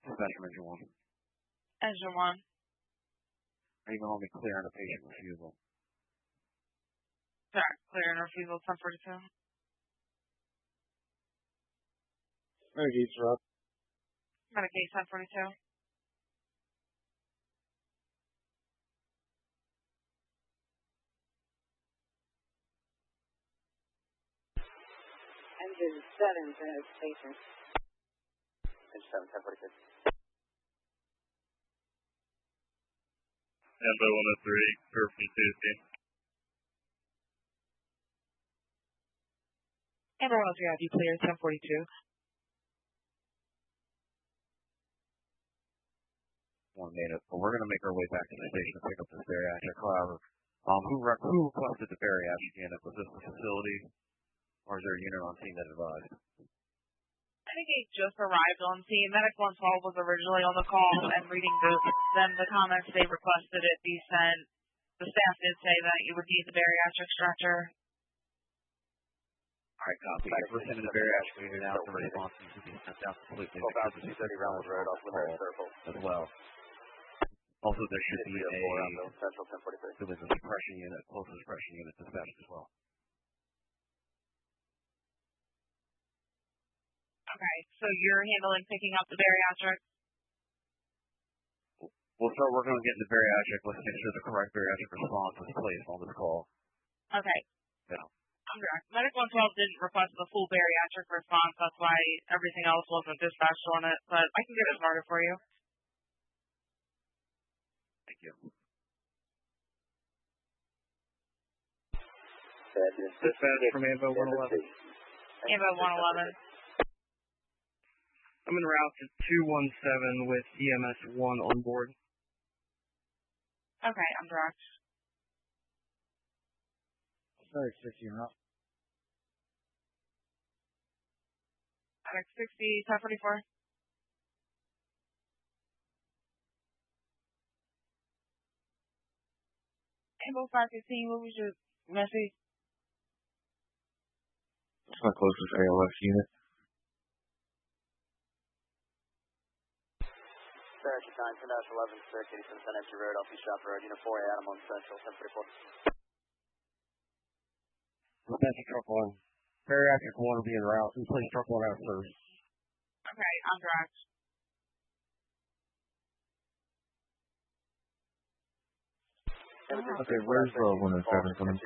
Dispatch from Engine 1. Engine 1. Are you going to be clear on the patient refusal? Sorry, clear and refusal, 1042. Medicaid, Rob. Medicaid, 1042. Engine 7 to his patient. Engine 7, 1042. Ambo 103, Perfect Tuesday. Amber 103, have you cleared 1042? 1 minute. But we're going to make our way back to the station to pick up this bariatric. However, who requested the bariatric unit? Was this the facility, or is there a unit on scene that advised? I think it just arrived on scene. Medic 112 was originally on the call, and reading the comments they requested it be sent. The staff did say that you would need the bariatric stretcher. All right, copy. If we're sending the bariatric unit out, the response needs to be sent out completely. 230 Round Road off Limerick Circle. As well. Also, there should be a Central 1043. there was a suppression unit, close suppression unit dispatched as well. Okay, so you're handling picking up the bariatric? We'll start working on getting the bariatric. Let's make sure the correct bariatric response is placed on this call. Okay. Yeah. I'm correct. Medic 112 didn't request the full bariatric response. That's why everything else wasn't dispatched on it. But I can get it started for you. Thank you. Dispatch from Ambo 111. Ambo 111. I'm en route to 217 with EMS 1 on board. Okay, I'm direct. Sorry, 60 and up. Medic 60, 1044. Ambo 515, what was your message? That's my closest ALS unit. Dispatch 9-11-6, 87 San Andrew Road, off East Shop Road, Unit 4A, Adam on Central, 1034. Dispatch truck 1. Bariatric 1 will be en route. We place truck 1 out first. Okay, I'm direct. Okay, where's 107 coming?